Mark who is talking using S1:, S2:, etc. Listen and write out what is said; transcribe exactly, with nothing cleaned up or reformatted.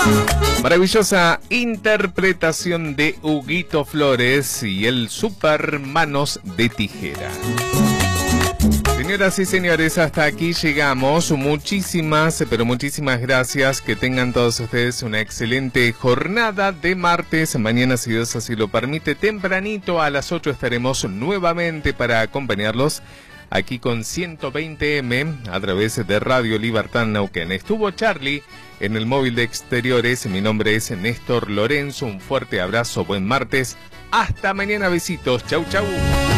S1: Maravillosa interpretación de Huguito Flores y el Super Manos de Tijera. Señoras y señores, hasta aquí llegamos. Muchísimas, pero muchísimas gracias. Que tengan todos ustedes una excelente jornada de martes. Mañana, si Dios así lo permite, tempranito a las ocho estaremos nuevamente para acompañarlos aquí con ciento veinte eme a través de Radio Libertad Neuquén. Estuvo Charlie en el móvil de exteriores. Mi nombre es Néstor Lorenzo. Un fuerte abrazo, buen martes. Hasta mañana, besitos. Chau, chau.